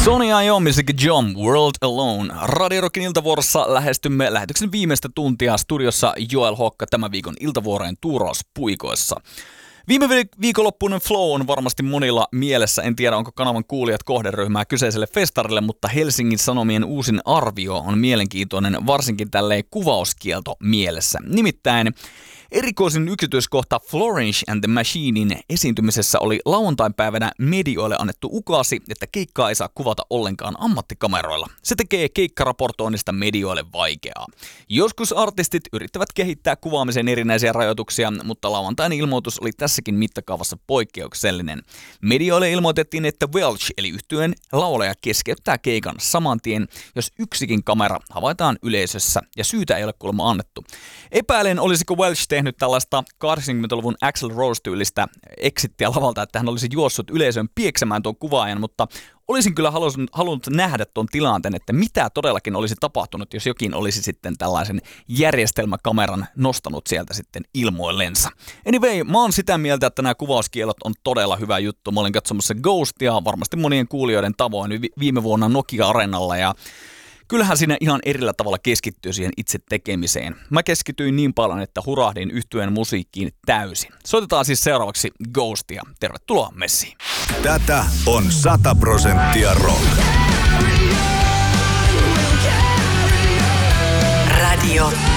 Sony Iomisic Jump World Alone. Radio Rockin iltavuorossa lähestymme lähetyksen viimeistä tuntia studiossa Joel Hokka tämän viikon iltavuorojen tuurauspuikoissa. Viime viikonloppuinen Flow on varmasti monilla mielessä. En tiedä, onko kanavan kuulijat kohderyhmää kyseiselle festarille, mutta Helsingin Sanomien uusin arvio on mielenkiintoinen, varsinkin tälleen kuvauskielto mielessä. Nimittäin erikoisin yksityiskohta Florence and the Machinein esiintymisessä oli lauantaipäivänä medioille annettu ukaasi, että keikkaa ei saa kuvata ollenkaan ammattikameroilla. Se tekee keikkaraportoinnista medioille vaikeaa. Joskus artistit yrittävät kehittää kuvaamisen erinäisiä rajoituksia, mutta lauantain ilmoitus oli tässäkin mittakaavassa poikkeuksellinen. Medioille ilmoitettiin, että Welch eli yhtyeen laulaja keskeyttää keikan saman tien, jos yksikin kamera havaitaan yleisössä ja syytä ei ole kuulemma annettu. Epäilen, olisiko Welch tehnyt tällaista 80-luvun Axl Rose-tyylistä exittiä lavalta, että hän olisi juossut yleisön pieksemään tuon kuvaajan, mutta olisin kyllä halunnut nähdä tuon tilanteen, että mitä todellakin olisi tapahtunut, jos jokin olisi sitten tällaisen järjestelmäkameran nostanut sieltä sitten ilmoillensa. Anyway, mä oon sitä mieltä, että nämä kuvauskielot on todella hyvä juttu. Mä olin katsomassa Ghostia varmasti monien kuulijoiden tavoin viime vuonna Nokia-areenalla ja kyllähän siinä ihan erillä tavalla keskittyy siihen itse tekemiseen. Mä keskityin niin paljon, että hurahdin yhtyeen musiikkiin täysin. Soitetaan siis seuraavaksi Ghostia. Tervetuloa messiin. Tätä on 100% rock. Radio